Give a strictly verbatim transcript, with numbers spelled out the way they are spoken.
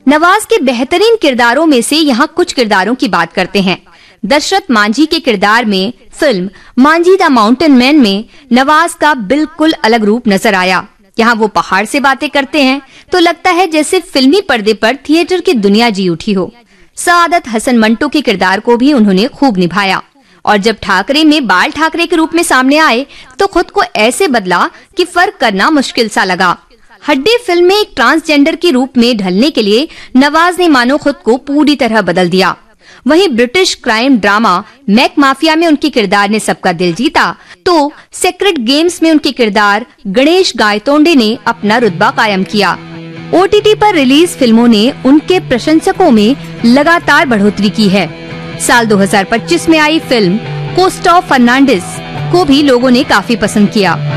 नवाज के बेहतरीन किरदारों में से यहाँ कुछ किरदारों की बात करते हैं। दशरथ मांझी के किरदार में film Manjhi the mountain man में नवाज का बिल्कुल अलग रूप नजर आया। यहाँ वो पहाड़ से बातें करते हैं तो लगता है जैसे फिल्मी पर्दे पर थिएटर की दुनिया जी उठी हो। सआदत हसन मंटो के किरदार को भी उन्होंने खूब निभाया और जब ठाकरे में बाल ठाकरे के रूप में सामने आए तो खुद को ऐसे बदला कि फर्क करना मुश्किल सा लगा। हड्डी फिल्म में एक ट्रांसजेंडर के रूप में ढलने के लिए नवाज ने मानो खुद को पूरी तरह बदल दिया। वहीं British crime drama Mac mafia में उनके किरदार ने सबका दिल जीता तो सेक्रेट गेम्स में उनके किरदार गणेश गायतोंडे ने अपना रुतबा कायम किया। ओटीटी पर रिलीज फिल्मों ने उनके प्रशंसकों में लगातार बढ़ोतरी की है। साल दो हज़ार पच्चीस में आई फिल्म कोस्ट ऑफ फर्नांडिस को भी लोगों ने काफी पसंद किया।